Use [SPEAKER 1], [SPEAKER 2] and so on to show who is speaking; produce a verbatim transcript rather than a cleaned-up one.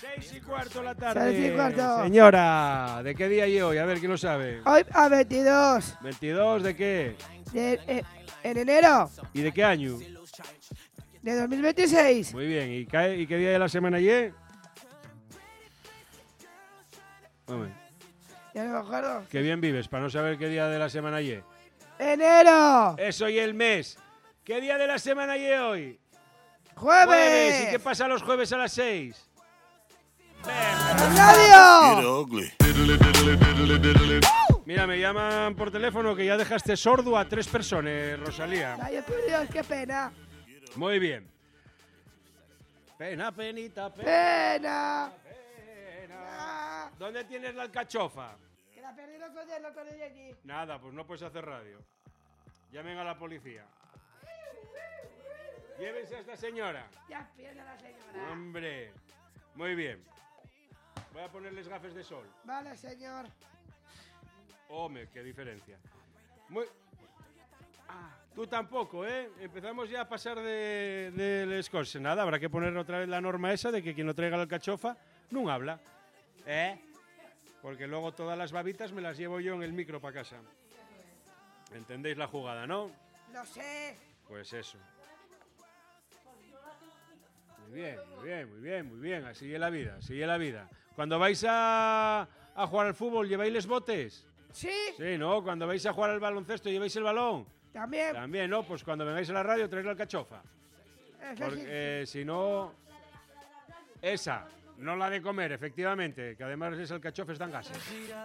[SPEAKER 1] Seis y cuarto de la tarde.
[SPEAKER 2] Seis y cuarto.
[SPEAKER 1] Señora, ¿de qué día y hoy? A ver, ¿quién lo sabe?
[SPEAKER 2] Hoy a veintidós.
[SPEAKER 1] ¿veintidós de qué?
[SPEAKER 2] De, eh, en enero
[SPEAKER 1] ¿Y de qué año?
[SPEAKER 2] de dos mil veintiséis.
[SPEAKER 1] Muy bien. ¿Y, cae, y qué día de la semana es? Hombre,
[SPEAKER 2] Ya no me acuerdo.
[SPEAKER 1] qué bien vives para no saber qué día de la semana es.
[SPEAKER 2] ¡Enero!
[SPEAKER 1] Eso y el mes. ¿Qué día de la semana es hoy?
[SPEAKER 2] ¡Jueves!
[SPEAKER 1] ¿Y qué pasa los jueves a las seis?
[SPEAKER 2] ¡Radio!
[SPEAKER 1] Mira, me llaman por teléfono que ya dejaste sordo a tres personas, Rosalía.
[SPEAKER 2] Ay, por Dios, qué pena.
[SPEAKER 1] Muy bien. Pena, penita, pena.
[SPEAKER 2] ¡Pena!
[SPEAKER 1] pena.
[SPEAKER 2] Ah,
[SPEAKER 1] ¿Dónde tienes la alcachofa?
[SPEAKER 2] que la perdí los otros días, no con ella allí.
[SPEAKER 1] Nada, pues no puedes hacer radio. Llamen a la policía. Llévense a esta señora.
[SPEAKER 2] Ya pierde la señora.
[SPEAKER 1] Hombre. Muy bien. Voy a ponerles gafas de sol.
[SPEAKER 2] Vale, señor.
[SPEAKER 1] Hombre, qué diferencia. Muy... Ah, tú tampoco, ¿eh? Empezamos ya a pasar de, del escorce. Nada, habrá que poner otra vez la norma esa de que quien no traiga la alcachofa no habla. ¿Eh? Porque luego todas las babitas me las llevo yo en el micro para casa. ¿Entendéis la jugada, no?
[SPEAKER 2] No sé.
[SPEAKER 1] Pues eso. Muy bien, muy bien, muy bien, muy bien. Así es la vida, así es la vida. Cuando vais a, a jugar al fútbol, ¿lleváis los botes?
[SPEAKER 2] Sí.
[SPEAKER 1] Sí, ¿no? Cuando vais a jugar al baloncesto, ¿lleváis el balón?
[SPEAKER 2] También.
[SPEAKER 1] También, ¿no? Pues cuando vengáis a la radio, traéis la alcachofa.
[SPEAKER 2] Eso
[SPEAKER 1] Porque
[SPEAKER 2] sí.
[SPEAKER 1] eh, si no... Esa, no la de comer, efectivamente, que además esas alcachofas dan gases.